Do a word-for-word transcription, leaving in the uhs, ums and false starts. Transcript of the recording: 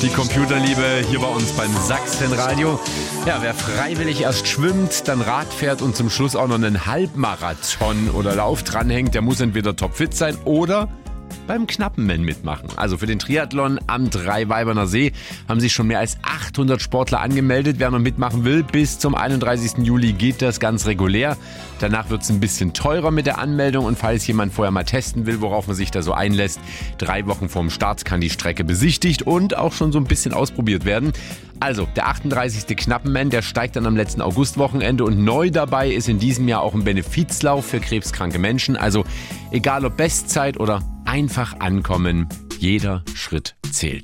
Die Computerliebe hier bei uns beim Sachsenradio. Ja, wer freiwillig erst schwimmt, dann Rad fährt und zum Schluss auch noch einen Halbmarathon oder Lauf dranhängt, der muss entweder topfit sein oder beim Knappenmann mitmachen. Also für den Triathlon am Dreiweiberner See haben sich schon mehr als achthundert Sportler angemeldet. Wer noch mitmachen will, bis zum einunddreißigsten Juli geht das ganz regulär. Danach wird es ein bisschen teurer mit der Anmeldung und falls jemand vorher mal testen will, worauf man sich da so einlässt, drei Wochen vorm Start kann die Strecke besichtigt und auch schon so ein bisschen ausprobiert werden. Also der achtunddreißigste Knappenmann, der steigt dann am letzten Augustwochenende und neu dabei ist in diesem Jahr auch ein Benefizlauf für krebskranke Menschen. Also egal ob Bestzeit oder einfach ankommen, jeder Schritt zählt.